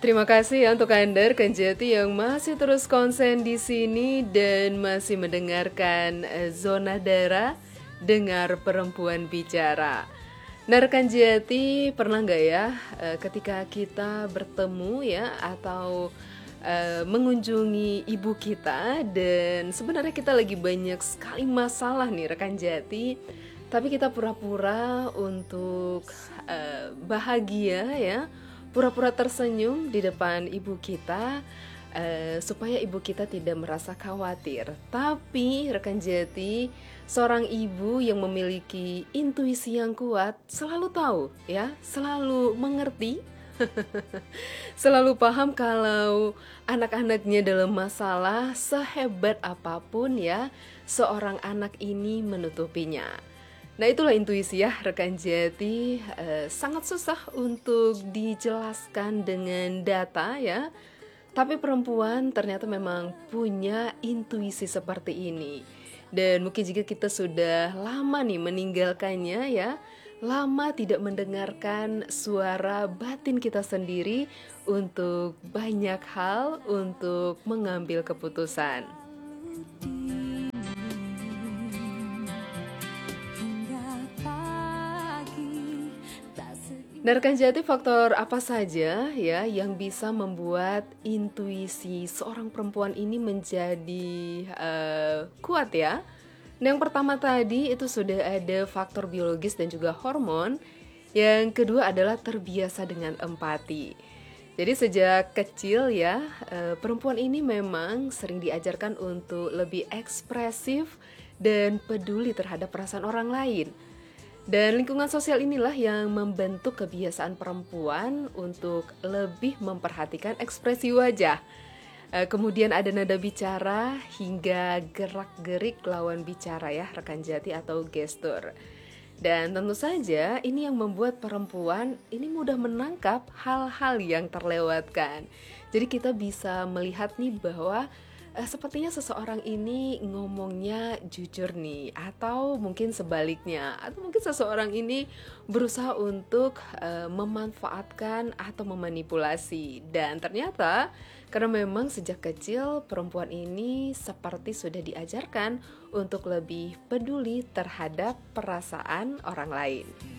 Terima kasih ya untuk Anda rekan Jati yang masih terus konsen di sini dan masih mendengarkan Zona Dara Dengar Perempuan Bicara. Nah rekan Jati, pernah nggak ya ketika kita bertemu ya atau mengunjungi ibu kita dan sebenarnya kita lagi banyak sekali masalah nih rekan Jati, tapi kita pura-pura untuk bahagia ya, pura-pura tersenyum di depan ibu kita supaya ibu kita tidak merasa khawatir. Tapi rekan Jati, seorang ibu yang memiliki intuisi yang kuat selalu tahu ya, selalu mengerti, selalu paham kalau anak-anaknya dalam masalah sehebat apapun ya, seorang anak ini menutupinya. Nah itulah intuisi ya rekan Jati, sangat susah untuk dijelaskan dengan data ya. Tapi perempuan ternyata memang punya intuisi seperti ini. Dan mungkin jika kita sudah lama nih meninggalkannya ya, lama tidak mendengarkan suara batin kita sendiri untuk banyak hal, untuk mengambil keputusan. Nah, rekan Jati, faktor apa saja ya yang bisa membuat intuisi seorang perempuan ini menjadi kuat ya? Nah, yang pertama tadi itu sudah ada faktor biologis dan juga hormon. Yang kedua adalah terbiasa dengan empati. Jadi sejak kecil ya, perempuan ini memang sering diajarkan untuk lebih ekspresif dan peduli terhadap perasaan orang lain. Dan lingkungan sosial inilah yang membentuk kebiasaan perempuan untuk lebih memperhatikan ekspresi wajah. Kemudian ada nada bicara hingga gerak-gerik lawan bicara ya rekan Jati atau gestur. Dan tentu saja ini yang membuat perempuan ini mudah menangkap hal-hal yang terlewatkan. Jadi kita bisa melihat nih bahwa sepertinya seseorang ini ngomongnya jujur nih, atau mungkin sebaliknya, atau mungkin seseorang ini berusaha untuk memanfaatkan atau memanipulasi. Dan ternyata karena memang sejak kecil perempuan ini seperti sudah diajarkan untuk lebih peduli terhadap perasaan orang lain.